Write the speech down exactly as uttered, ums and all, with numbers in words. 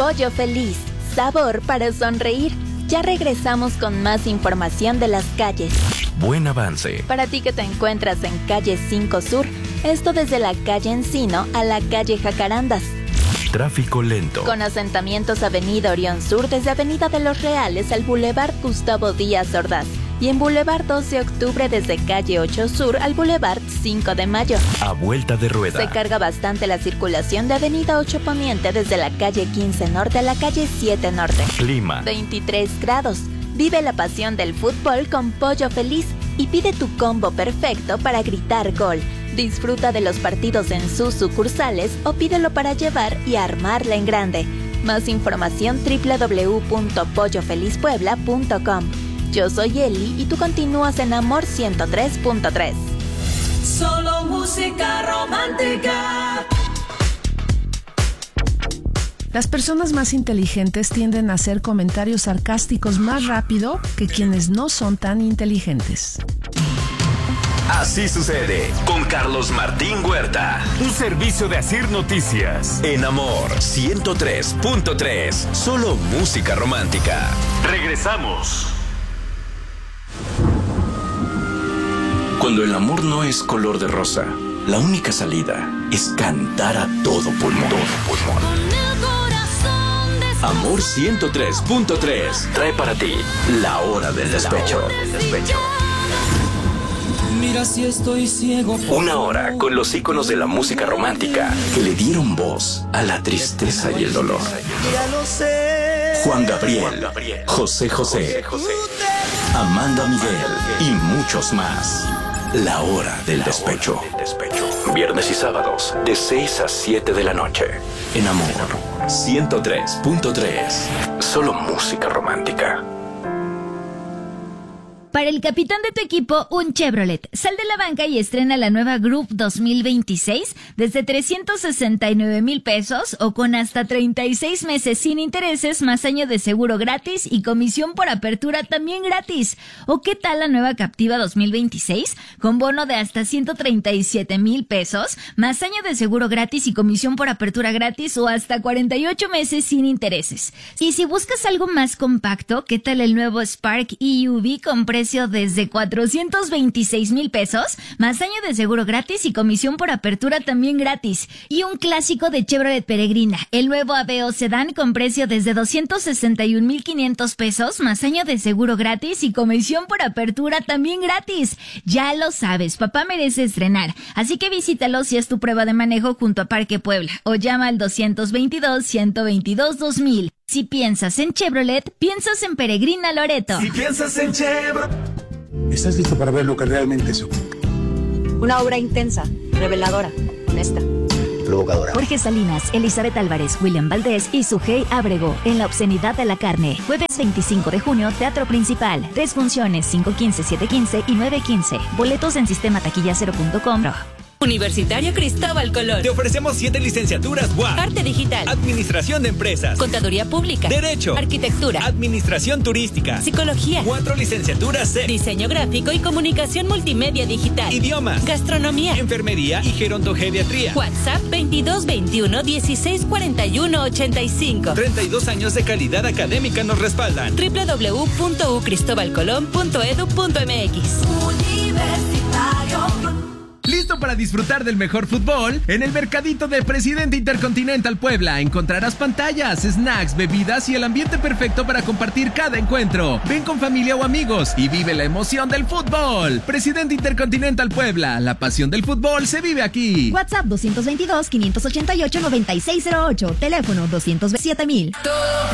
Pollo Feliz, sabor para sonreír. Ya regresamos con más información de las calles. Buen avance. Para ti que te encuentras en calle cinco Sur, esto desde la calle Encino a la calle Jacarandas. Tráfico lento. Con asentamientos Avenida Orión Sur desde Avenida de los Reales al Boulevard Gustavo Díaz Ordaz. Y en Boulevard doce de octubre desde calle ocho Sur al Boulevard cinco de Mayo. A vuelta de rueda. Se carga bastante la circulación de Avenida ocho Poniente desde la calle quince Norte a la calle siete Norte. Clima. veintitrés grados. Vive la pasión del fútbol con Pollo Feliz y pide tu combo perfecto para gritar gol. Disfruta de los partidos en sus sucursales o pídelo para llevar y armarla en grande. Más información doble u doble u doble u punto pollo feliz puebla punto com. Yo soy Eli y tú continúas en Amor ciento tres punto tres. Solo música romántica. Las personas más inteligentes tienden a hacer comentarios sarcásticos más rápido que quienes no son tan inteligentes. Así sucede con Carlos Martín Huerta. Un servicio de Asir Noticias. En Amor ciento tres punto tres. Solo música romántica. Regresamos. Cuando el amor no es color de rosa, la única salida es cantar a todo pulmón. Todo pulmón. Amor ciento tres punto tres trae para ti la hora del despecho. Del despecho. Mira si estoy ciego. Una hora con los íconos de la música romántica que le dieron voz a la tristeza y el dolor. Juan Gabriel, José José, Amanda Miguel y muchos más. La hora del despecho. Viernes y sábados de seis a siete de la noche. En Amor ciento tres punto tres. Solo música romántica. Para el capitán de tu equipo, un Chevrolet. Sal de la banca y estrena la nueva Group dos mil veintiséis desde trescientos sesenta y nueve mil pesos o con hasta treinta y seis meses sin intereses, más año de seguro gratis y comisión por apertura también gratis. ¿O qué tal la nueva Captiva dos mil veintiséis? Con bono de hasta ciento treinta y siete mil pesos, más año de seguro gratis y comisión por apertura gratis o hasta cuarenta y ocho meses sin intereses. Y si buscas algo más compacto, ¿qué tal el nuevo Spark E U V con precio desde cuatrocientos veintiséis mil pesos, más año de seguro gratis y comisión por apertura también gratis? Y un clásico de Chevrolet Peregrina, el nuevo Aveo Sedán con precio desde doscientos sesenta y un mil quinientos pesos, más año de seguro gratis y comisión por apertura también gratis. Ya lo sabes, papá merece estrenar, así que visítalo si es tu prueba de manejo junto a Parque Puebla o llama al doscientos veintidós, ciento veintidós, dos mil. Si piensas en Chevrolet, piensas en Peregrina Loreto. Si piensas en Chevrolet. ¿Estás listo para ver lo que realmente es? Una obra intensa, reveladora, honesta, provocadora. Jorge Salinas, Elizabeth Álvarez, William Valdés y Sujei Ábrego en La obscenidad de la carne. Jueves veinticinco de junio, Teatro Principal. Tres funciones, cinco quince, siete quince y nueve quince. Boletos en sistema taquilla cero punto com. Universitario Cristóbal Colón. Te ofrecemos siete licenciaturas U A P. Arte digital. Administración de empresas. Contaduría pública. Derecho. Arquitectura. Administración turística. Psicología. Cuatro licenciaturas C. Diseño gráfico y comunicación multimedia digital. Idiomas. Gastronomía. Enfermería y gerontogeriatría. WhatsApp veintidós veintiuno dieciséis cuarenta y uno ochenta y cinco. treinta y dos años de calidad académica nos respaldan. doble u doble u doble u punto u cristobal colón punto edu punto m x. Universitario. ¿Listo para disfrutar del mejor fútbol? En el Mercadito de Presidente Intercontinental Puebla encontrarás pantallas, snacks, bebidas y el ambiente perfecto para compartir cada encuentro. Ven con familia o amigos y vive la emoción del fútbol. Presidente Intercontinental Puebla, la pasión del fútbol se vive aquí. WhatsApp doscientos veintidós, quinientos ochenta y ocho, noventa y seis cero ocho. Teléfono doscientos siete mil.